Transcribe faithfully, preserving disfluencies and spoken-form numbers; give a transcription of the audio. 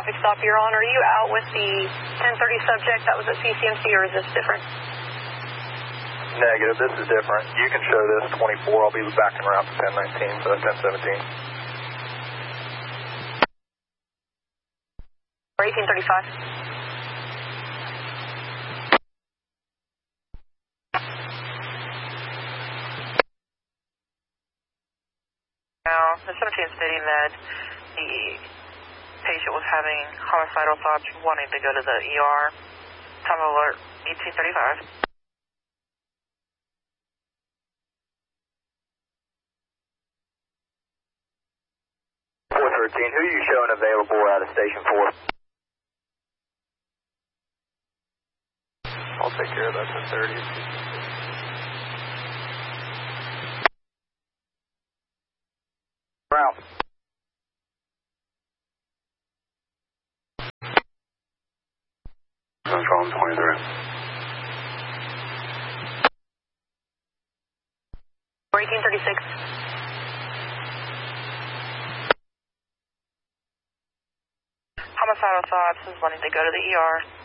traffic stop you're on. Are you out with the ten thirty subject that was at C C M C, or is this different? Negative, this is different. You can show this twenty-four. I'll be backing around to ten nineteen, so that's ten seventeen. eighteen thirty-five. Now, the seventeen is stating that the patient was having homicidal thoughts, wanting to go to the E R. Time alert, eighteen thirty-five. four thirteen, who are you showing available out of station four? I'll take care of that ten thirty. Brown. Control twenty-three. eighteen thirty-six. Homicidal thoughts, is wanting to go to the E R.